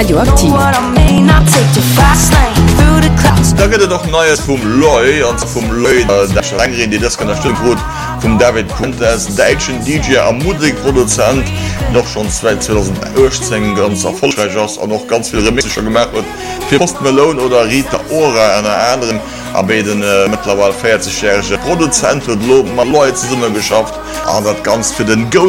Radioaktiv. Da gëtt doch neues vum Loi an vum Loi derrin, Di das kann der Stimme gut vum David Quintes, Deitschen DJ am Musikproduzent, noch schon 2018 ganz erfolgreich ass an noch ganz viel Remixer gemacht huet. Fir Post Malone oder Rita Ora an der anderen abeden mittlerweile 40jährige Produzent huet Lo man Leute summe geschafft, an dat ganz fir den Go